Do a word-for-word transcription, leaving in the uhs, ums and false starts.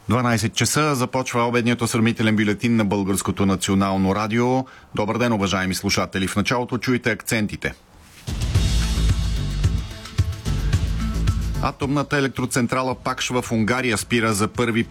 дванайсет часа започва обедният осведомителен бюлетин на Българското национално радио. Добър ден, уважаеми слушатели. В началото чуйте акцентите. Атомната електроцентрала Пакш в Унгария спира за първи